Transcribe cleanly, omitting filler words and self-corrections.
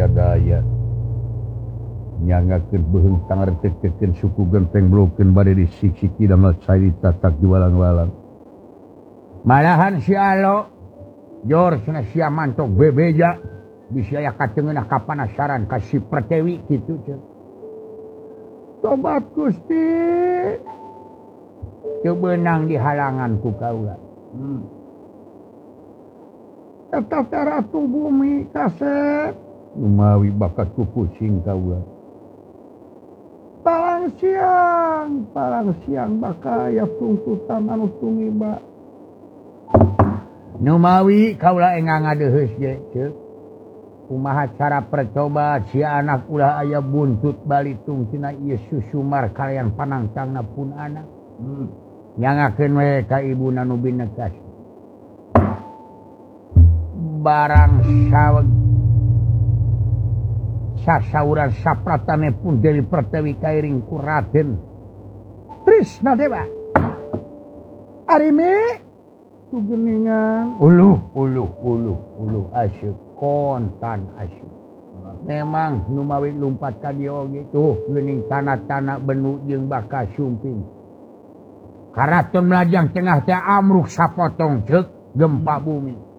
gaya nyangakeun beuheung tangarteukeun suku genteng blokeun bade disik-siki damel carita tak diwalang-walang. Malahan si Alo jor cenah sia mantok bebeja bisa aya kacengeunah kapanasaran ka si Pertewi kitu ceuk. Tobat Gusti. Teu beunang dihalangan ku kaula. Eta teh Ratu Bumi kaset. Umawi bakat ku pusing kaula. Palang siang bakaya tuntutan anu tumiba. Numawi kaula engang ngadeuheus ge ceuk. Kumaha cara percoba si anak ulah aya buntut balitung tina ieu susumar kalian panangtangna pun anak. Nyangakeun we ka ibuna nu binegas. Barang sasauran sapratame pun Dewi Pertewi kairing ku Raden Trisnadewa. Arimi tugeningan uluh asyik kontan asyik. Memang numawi lumpat ka dieu oge tuh geuning tanah-tanah benu jeung baka sumping. Karaton melajang tengah teh amruk sapotong ceuk gempa bumi.